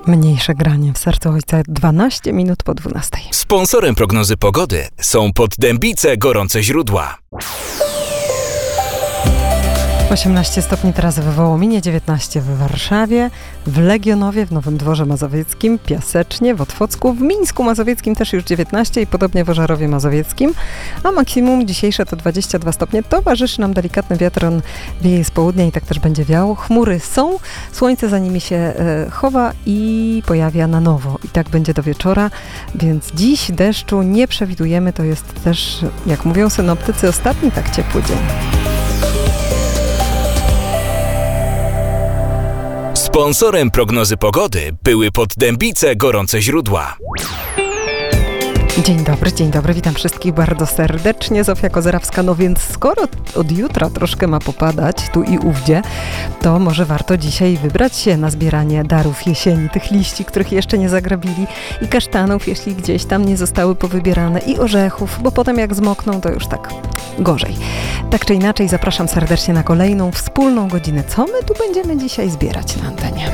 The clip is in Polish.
Mniejsze granie w sercu ojca 12 minut po 12. Sponsorem prognozy pogody są Poddębice Gorące Źródła. 18 stopni teraz w Wołominie, 19 w Warszawie, w Legionowie, w Nowym Dworze Mazowieckim, Piasecznie, w Otwocku, w Mińsku Mazowieckim też już 19 i podobnie w Ożarowie Mazowieckim, a maksimum dzisiejsze to 22 stopnie. Towarzyszy nam delikatny wiatr, on wieje z południa i tak też będzie wiało. Chmury są, słońce za nimi się chowa i pojawia na nowo. I tak będzie do wieczora, więc dziś deszczu nie przewidujemy. To jest też, jak mówią synoptycy, ostatni tak ciepły dzień. Sponsorem prognozy pogody były Poddębice Gorące Źródła. Dzień dobry, witam wszystkich bardzo serdecznie. Zofia Kozerawska, no więc skoro od jutra troszkę ma popadać tu i ówdzie, to może warto dzisiaj wybrać się na zbieranie darów jesieni, tych liści, których jeszcze nie zagrabili, i kasztanów, jeśli gdzieś tam nie zostały powybierane, i orzechów, bo potem jak zmokną, to już tak gorzej. Tak czy inaczej, zapraszam serdecznie na kolejną wspólną godzinę. Co my tu będziemy dzisiaj zbierać na antenie?